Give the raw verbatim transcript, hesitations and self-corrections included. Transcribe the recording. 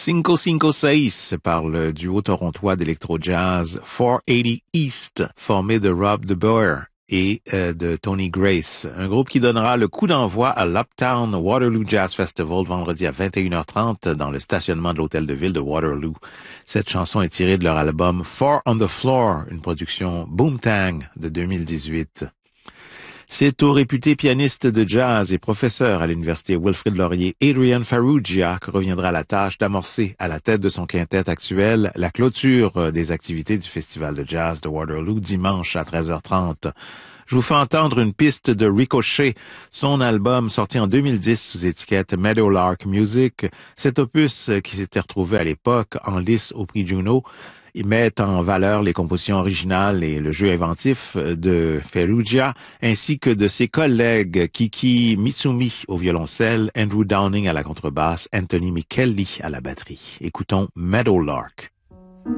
Cinco Cinco Seis par le duo torontois d'électro-jazz four eighty East, formé de Rob DeBoer et euh, de Tony Grace. Un groupe qui donnera le coup d'envoi à l'Uptown Waterloo Jazz Festival vendredi à vingt et une heures trente dans le stationnement de l'hôtel de ville de Waterloo. Cette chanson est tirée de leur album Four on the Floor, une production Boomtang de deux mille dix-huit. C'est au réputé pianiste de jazz et professeur à l'université Wilfrid Laurier, Adrian Farrugia, que reviendra la tâche d'amorcer à la tête de son quintet actuel la clôture des activités du Festival de jazz de Waterloo dimanche à treize heures trente. Je vous fais entendre une piste de Ricochet, son album sorti en deux mille dix sous étiquette Meadowlark Music. Cet opus qui s'était retrouvé à l'époque en lice au prix Juno, ils mettent en valeur les compositions originales et le jeu inventif de Farrugia, ainsi que de ses collègues Kiki Mitsumi au violoncelle, Andrew Downing à la contrebasse, Anthony Michelli à la batterie. Écoutons Meadowlark.